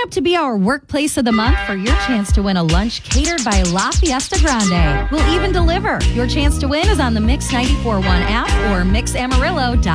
up to be our workplace of the month for your chance to win a lunch catered by La Fiesta Grande. We'll even deliver. Your chance to win is on the Mix 94.1 app or mixamarillo.com.